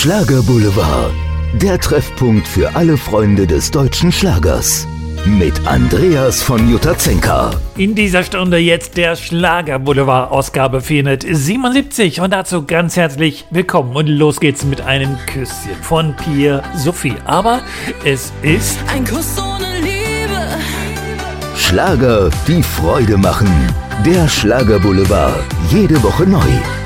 Schlagerboulevard, der Treffpunkt für alle Freunde des deutschen Schlagers. Mit Andreas von Jutazenka. In dieser Stunde jetzt der Schlagerboulevard, Ausgabe 477. Und dazu ganz herzlich willkommen. Und los geht's mit einem Küsschen von Pierre Sophie. Aber es ist ein Kuss ohne Liebe. Schlager, die Freude machen. Der Schlagerboulevard, jede Woche neu.